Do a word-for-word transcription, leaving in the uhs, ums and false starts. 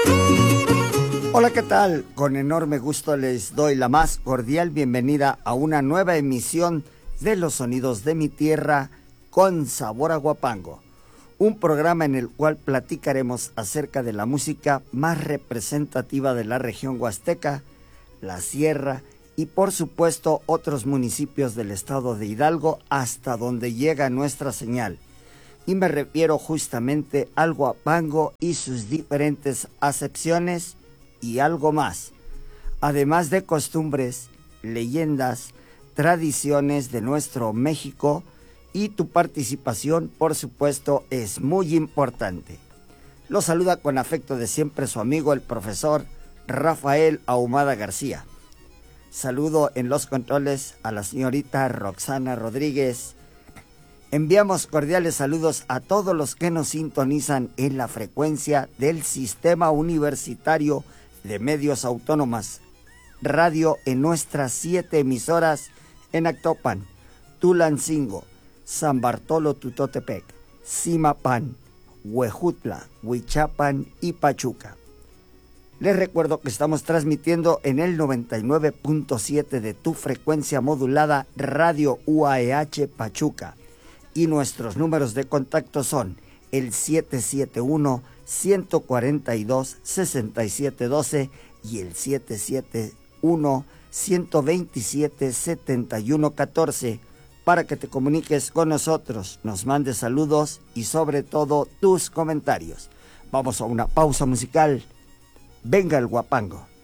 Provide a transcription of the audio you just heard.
Hola, ¿qué tal? Con enorme gusto les doy la más cordial bienvenida a una nueva emisión de Los Sonidos de mi Tierra con sabor a Huapango, un programa en el cual platicaremos acerca de la música más representativa de la región huasteca, la sierra y por supuesto otros municipios del estado de Hidalgo hasta donde llega nuestra señal. Y me refiero justamente al Huapango y sus diferentes acepciones y algo más, además de costumbres, leyendas, tradiciones de nuestro México, y tu participación, por supuesto, es muy importante. Lo saluda con afecto de siempre su amigo el profesor Rafael Ahumada García. Saludo en los controles a la señorita Roxana Rodríguez. Enviamos cordiales saludos a todos los que nos sintonizan en la frecuencia del Sistema Universitario de Medios Autónomas Radio en nuestras siete emisoras en Actopan, Tulancingo, San Bartolo Tutotepec, Zimapán, Huejutla, Huichapan y Pachuca. Les recuerdo que estamos transmitiendo en el noventa y nueve punto siete de tu frecuencia modulada Radio U A E H Pachuca y nuestros números de contacto son el siete siete uno, uno cuatro dos, seis siete uno dos y el siete siete uno, uno dos siete, siete uno uno cuatro para que te comuniques con nosotros, nos mandes saludos y sobre todo tus comentarios. Vamos a una pausa musical. Venga el Huapango.